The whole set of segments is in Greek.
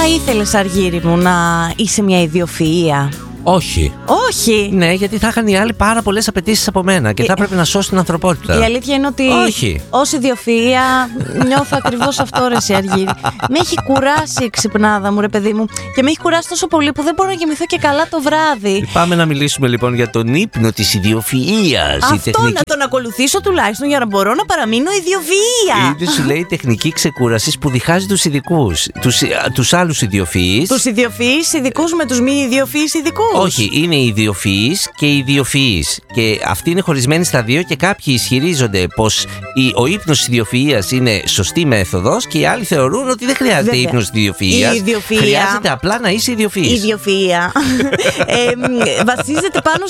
Θα ήθελες, Αργύρι μου, να είσαι μια ιδιοφυΐα? Όχι. Όχι. Ναι, γιατί θα είχαν οι άλλοι πάρα πολλές απαιτήσεις από μένα και θα έπρεπε να σώσω την ανθρωπότητα. Η αλήθεια είναι ότι όχι. ως ιδιοφυΐα νιώθω ακριβώς αυτό, ρε Αργύρι. Με έχει κουράσει η ξυπνάδα μου, ρε παιδί μου, και με έχει κουράσει τόσο πολύ που δεν μπορώ να κοιμηθώ και καλά το βράδυ. Πάμε να μιλήσουμε λοιπόν για τον ύπνο της ιδιοφυΐας. Αυτό να τον ακολουθήσω τουλάχιστον για να μπορώ να παραμείνω ιδιοφυΐα. Ήδη σου λέει τεχνική ξεκούρασης που διχάζει τους ειδικούς. Τους άλλους ιδιοφυείς. Τους ιδιοφυείς ειδικούς με τους μη ιδιοφυείς ειδικούς. Όχι, είναι οι ιδιοφυείς και οι ιδιοφυείς. Και αυτοί είναι χωρισμένοι στα δύο και κάποιοι ισχυρίζονται πως ο ύπνος της ιδιοφυΐας είναι σωστή μέθοδος και οι άλλοι θεωρούν ότι δεν χρειάζεται ύπνος της ιδιοφυΐας. Χρειάζεται απλά να είσαι ιδιοφυής. Η ιδιοφυΐα βασίζεται πάνω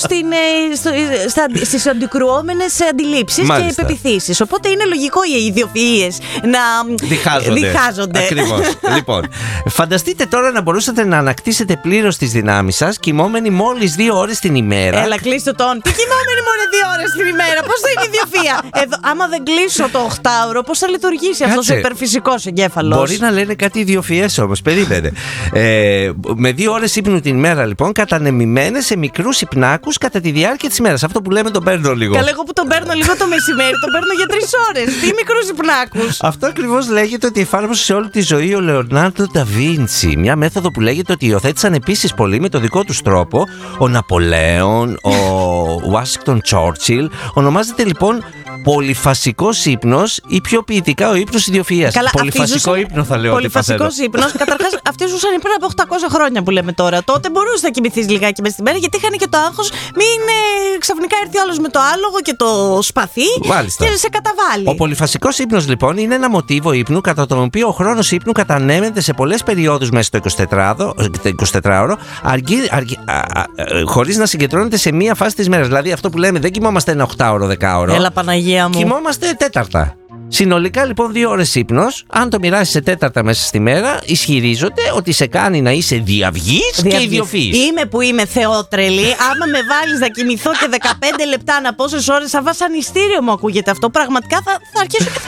στις αντικρουόμενες αντιλήψεις και πεποιθήσεις. Οπότε είναι λογικό οι ιδιοφυΐες να διχάζονται. Ακριβώς. Λοιπόν, φανταστείτε τώρα να μπορούσατε να ανακτήσετε πλήρως τις δυνάμεις σας κοιμόμενοι μόλις 2 ώρες την ημέρα. Έλα, κλείστο τον. Τι κοιμόμενοι μόνο 2 ώρες την ημέρα? Πώς θα είναι ιδιοφυΐα? Άμα δεν κλείσω το 8ωρο, πώς θα λειτουργήσει αυτός ο υπερφυσικός εγκέφαλος? Μπορεί να λένε κάτι ιδιοφυές όμως, περίμενε. Με 2 ώρες ύπνου την ημέρα, λοιπόν, κατανεμημένες σε μικρούς υπνάκους κατά τη διάρκεια της ημέρας. Αυτό που λέμε τον παίρνω λίγο. Καλά, εγώ που τον παίρνω λίγο το μεσημέρι, τον παίρνω για 3 ώρες. Τι μικρούς υπνάκους? Αυτό ακριβώς λέγεται ότι εφάρμοσε σε όλη τη ζωή ο Λεωνάρντο ντα Βίντσι. Μια μέθοδο που λέγεται ότι υιοθέτησαν επίσης πολλοί με το δικό τους τρόπο. Ο Ναπολέον, ο Ουάσιγκτον Τσόρτσιλ. Ονομάζεται λοιπόν πολυφασικός ύπνος ή πιο ποιητικά ο ύπνος ιδιοφυΐας. Πολυφασικό ύπνο θα λέω. Πολυφασικός ύπνος. Καταρχάς, αυτοί ζούσαν πριν από 800 χρόνια που λέμε τώρα. Τότε μπορούσε να κοιμηθείς λιγάκι μες τη μέρα, γιατί είχαν και το άγχος μην ξαφνικά έρθει ο άλλος με το άλογο και το σπαθί. Μάλιστα. Και σε καταβάλει. Ο πολυφασικός ύπνος λοιπόν είναι ένα μοτίβο ύπνου κατά τον οποίο ο χρόνος ύπνου κατανέμεται σε πολλές περιόδους μέσα στο 24ωρο, χωρίς να συγκεντρώνεται σε μία φάση της μέρας. Δηλαδή αυτό που λέμε, δεν κοιμόμαστε ένα 8ωρο, 10ωρο. Έλα, Παναγία μου. Κοιμόμαστε τέταρτα. Συνολικά λοιπόν 2 ώρες ύπνος, αν το μοιράσεις σε τέταρτα μέσα στη μέρα, ισχυρίζονται ότι σε κάνει να είσαι διαυγής και ιδιοφυής. Είμαι που είμαι θεότρελη. Άμα με βάλεις να κοιμηθώ και 15 λεπτά να πόσες ώρες, σαν βασανιστήριο μου ακούγεται αυτό. Πραγματικά θα αρχίσω και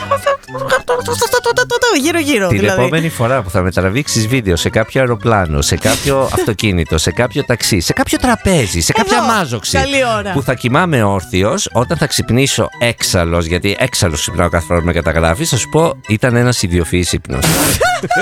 θα γύρω-γύρω. Την επόμενη φορά που θα με τραβήξεις βίντεο σε κάποιο αεροπλάνο, σε κάποιο αυτοκίνητο, σε κάποιο ταξί, σε κάποιο τραπέζι, σε κάποια μάζοξη, που θα κοιμάμαι όρθιος, όταν θα ξυπνήσω έξαλλος, γιατί έξαλλος ξυπνάω κάθε φορά με καταγράφεις, θα σου πω ήταν ένας ιδιοφυής ύπνος.